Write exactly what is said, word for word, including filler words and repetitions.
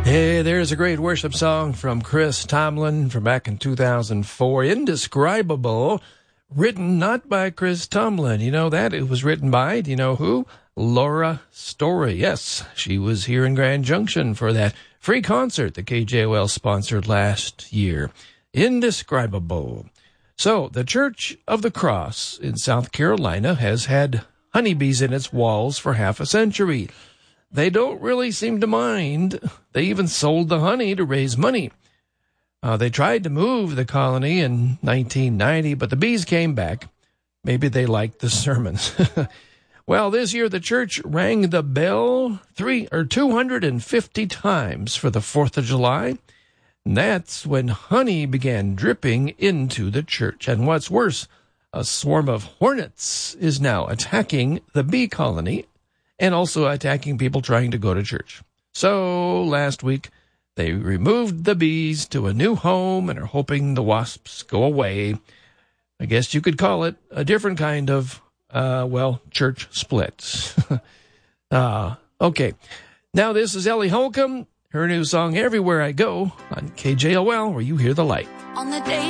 Hey, there's a great worship song from Chris Tomlin from back in two thousand four, Indescribable, written not by Chris Tomlin. You know that? It was written by, do you know who? Laura Story. Yes, she was here in Grand Junction for that free concert that K J O L sponsored last year. Indescribable. So, the Church of the Cross in South Carolina has had honeybees in its walls for half a century. They don't really seem to mind. They even sold the honey to raise money. Uh, they tried to move the colony in nineteen ninety, but the bees came back. Maybe they liked the sermons. Well, this year the church rang the bell three or two hundred fifty times for the Fourth of July. And that's when honey began dripping into the church. And what's worse, a swarm of hornets is now attacking the bee colony and also attacking people trying to go to church. So last week, they removed the bees to a new home and are hoping the wasps go away. I guess you could call it a different kind of, uh, well, church split. uh, okay. Now this is Ellie Holcomb, her new song, Everywhere I Go, on K J O L, where you hear the light. On the day